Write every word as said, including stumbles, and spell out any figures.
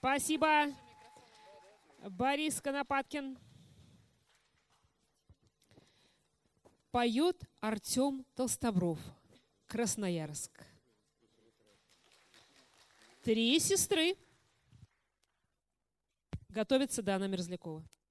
Спасибо. Борис Конопаткин. Поет Артем Толстобров. Красноярск. Три сестры. Готовится Дана Мерзлякова.